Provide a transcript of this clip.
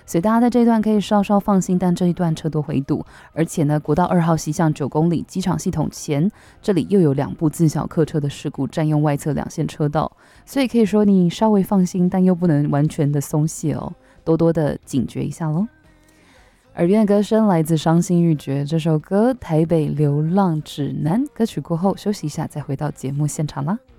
所以大家在这一段可以稍稍放心，但这一段车多回堵，而且呢，国道2号西向9公里机场系统前，这里又有2部自小客车的事故占用外侧2线车道，所以可以说你稍微放心，但又不能完全的松懈哦，多多的警觉一下咯。耳边的歌声来自伤心欲绝这首歌《台北流浪指南》，歌曲过后休息一下，再回到节目现场啦。